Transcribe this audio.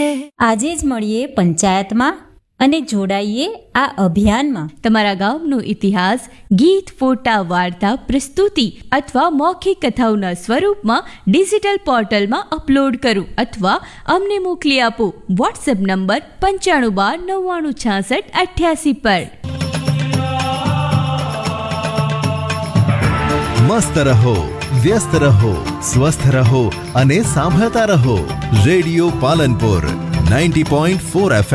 है। આજે જ મળીએ પંચાયતમાં અને જોડાઈએ આ અભિયાનમાં. તમારા ગામનો ઇતિહાસ ગીત, ફોટા, વાર્તા, પ્રસ્તુતિ અથવા મૌખિક કથાઓના સ્વરૂપમાં ડિજિટલ પોર્ટલમાં અપલોડ કરો અથવા અમને મોકલી આપો. વોટ્સએપ નંબર 9512996688 પર. મસ્ત રહો, વ્યસ્ત રહો, સ્વસ્થ રહો અને સાંભળતા રહો. Radio Palanpur 90.4 FM.